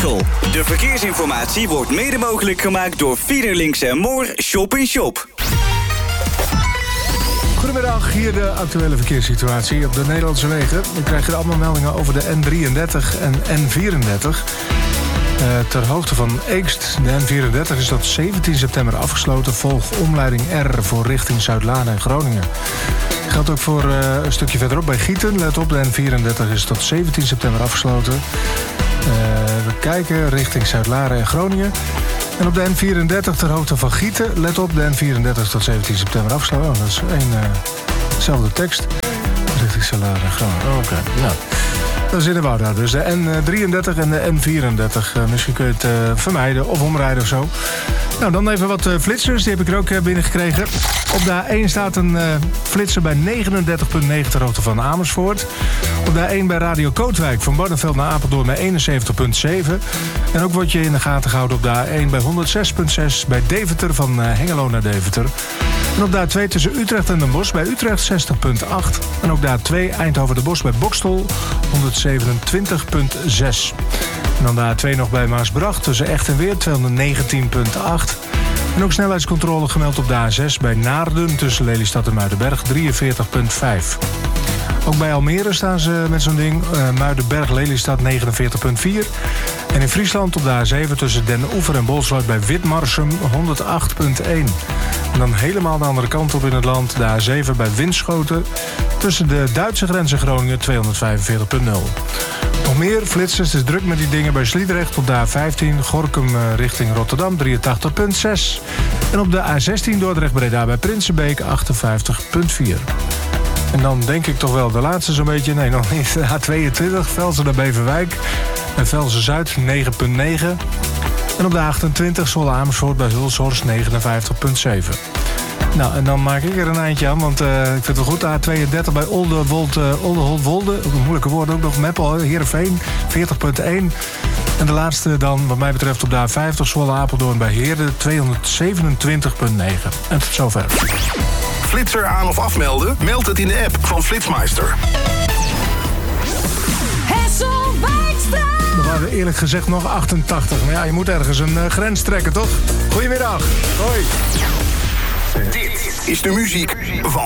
Veghel. De verkeersinformatie wordt mede mogelijk gemaakt door Fiederlinks en Moor Shop in Shop. Goedemiddag, hier de actuele verkeerssituatie op de Nederlandse wegen. We krijgen allemaal meldingen over de N33 en N34. Ter hoogte van Eekst, de N34 is tot 17 september afgesloten. Volg omleiding R voor richting Zuid-Laren en Groningen. Geldt ook voor een stukje verderop bij Gieten. Let op, de N34 is tot 17 september afgesloten. We kijken richting Zuid-Laren en Groningen. En op de N34 ter hoogte van Gieten. Let op, de N34 tot 17 september afgesloten. Oh, dat is dezelfde tekst. Richting Zuid-Laren en Groningen. Oké. Nou. Dat is in de Wouda. Dus de N33 en de N34. Misschien kun je het vermijden of omrijden of zo. Nou, dan even wat flitsers. Die heb ik er ook binnengekregen. Op de A1 staat een flitser bij 39,9 ter hoogte van Amersfoort. Op de A1 bij Radio Kootwijk van Barneveld naar Apeldoorn bij 71,7. En ook wordt je in de gaten gehouden op de A1 bij 106,6 bij Deventer van Hengelo naar Deventer. En op de A2 tussen Utrecht en Den Bosch bij Utrecht 60,8. En ook de A2 Eindhoven de Bosch bij Boxtel 127,6. En dan de A2 nog bij Maasbracht tussen Echt en Weer 219,8. En ook snelheidscontrole gemeld op de A6 bij Naarden tussen Lelystad en Muidenberg 43,5. Ook bij Almere staan ze met zo'n ding. Muidenberg-Lelystad 49,4. En in Friesland op de A7 tussen Den Oever en Bolsward bij Witmarsum 108,1. En dan helemaal de andere kant op in het land. De A7 bij Winschoten tussen de Duitse grens en Groningen 245,0. Nog meer flitsers, het is druk met die dingen bij Sliedrecht op de A15, Gorinchem richting Rotterdam 83,6. En op de A16 Dordrecht-Breda bij Prinsenbeek 58,4. En dan denk ik toch wel de laatste zo'n beetje, nee nog niet, de A22, Velzen naar Beverwijk en Velzen-Zuid 9,9. En op de A28 Zwolle-Amersfoort bij Hulshorst 59,7. Nou, en dan maak ik er een eindje aan, want ik vind het wel goed. A32 bij Oldeholt-Wolde, ook een moeilijke woord, ook nog Meppel, Heerenveen, 40,1. En de laatste dan, wat mij betreft, op de A50 Zwolle-Apeldoorn bij Heerden, 227,9. En tot zover. Flitser aan of afmelden? Meld het in de app van Flitsmeister. Er waren eerlijk gezegd nog 88. Maar ja, je moet ergens een grens trekken, toch? Goedemiddag. Hoi. Dit is de muziek van